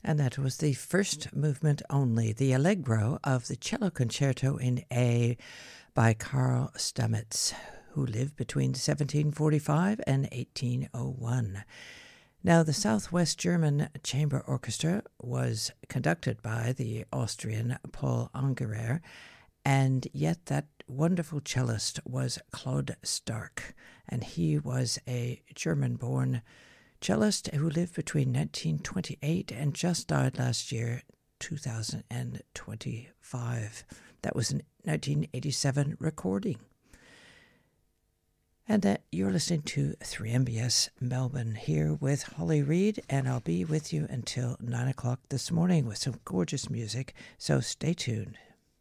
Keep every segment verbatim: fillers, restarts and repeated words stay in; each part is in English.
And that was the first movement only, the Allegro of the Cello Concerto in A by Carl Stamitz, who lived between seventeen forty-five and eighteen oh one. Now, the Southwest German Chamber Orchestra was conducted by the Austrian Paul Angerer, and yet that wonderful cellist was Claude Stark, and he was a German-born cellist who lived between nineteen twenty-eight and just died last year, two thousand twenty-five. That was a nineteen eighty-seven recording. And that you're listening to three M B S Melbourne here with Holly Reid, and I'll be with you until nine o'clock this morning with some gorgeous music, so stay tuned.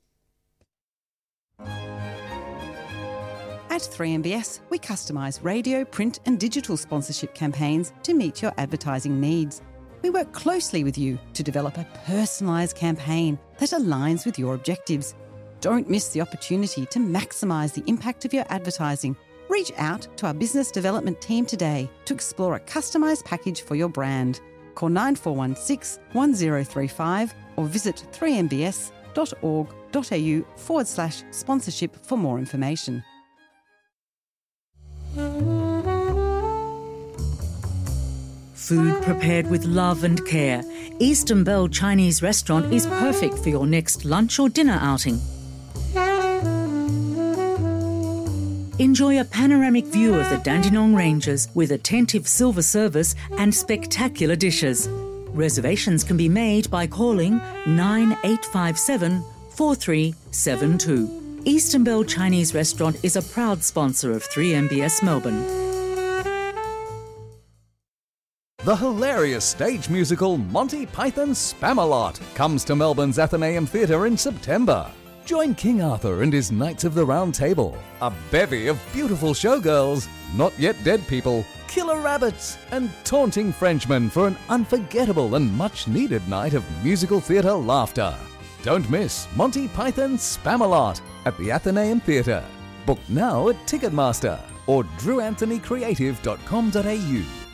At three M B S, we customise radio, print and digital sponsorship campaigns to meet your advertising needs. We work closely with you to develop a personalised campaign that aligns with your objectives. Don't miss the opportunity to maximise the impact of your advertising. Reach out to our business development team today to explore a customised package for your brand. Call nine four one six, one zero three five or visit three m b s dot org dot a u forward slash sponsorship for more information. Food prepared with love and care, Eastern Bell Chinese Restaurant is perfect for your next lunch or dinner outing. Enjoy a panoramic view of the Dandenong Ranges with attentive silver service and spectacular dishes. Reservations can be made by calling nine eight five seven, four three seven two. Eastern Bell Chinese Restaurant is a proud sponsor of three M B S Melbourne. The hilarious stage musical Monty Python's Spamalot comes to Melbourne's Athenaeum Theatre in September. Join King Arthur and his Knights of the Round Table, a bevy of beautiful showgirls, not yet dead people, killer rabbits, and taunting Frenchmen for an unforgettable and much-needed night of musical theatre laughter. Don't miss Monty Python's Spamalot at the Athenaeum Theatre. Book now at Ticketmaster or drew anthony creative dot com dot a u.